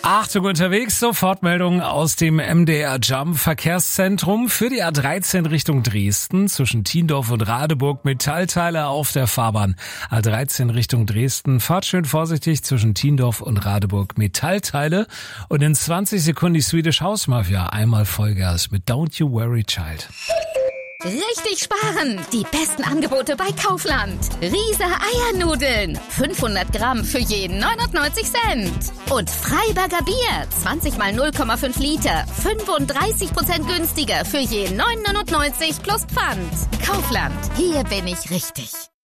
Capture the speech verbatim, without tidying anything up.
Achtung unterwegs, Sofortmeldung aus dem M D R Jump Verkehrszentrum für die A dreizehn Richtung Dresden zwischen Thiendorf und Radeburg. Metallteile auf der Fahrbahn. A dreizehn Richtung Dresden. Fahrt schön vorsichtig zwischen Thiendorf und Radeburg. Metallteile. Und in zwanzig Sekunden die Swedish House Mafia. Einmal Vollgas mit Don't You Worry Child. Richtig sparen! Die besten Angebote bei Kaufland. Riese Eiernudeln. fünfhundert Gramm für jeden neunundneunzig Cent. Und Freiberger Bier. zwanzig mal null Komma fünf Liter. fünfunddreißig Prozent günstiger für jeden neun neunundneunzig plus Pfand. Kaufland. Hier bin ich richtig.